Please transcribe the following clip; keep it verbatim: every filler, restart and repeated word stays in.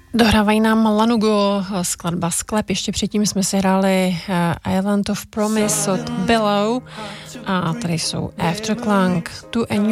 Dohrávají nám Lanugo, skladba Sklep. Ještě předtím jsme si hráli Island of Promise od Below a tady jsou Afterclang, To a New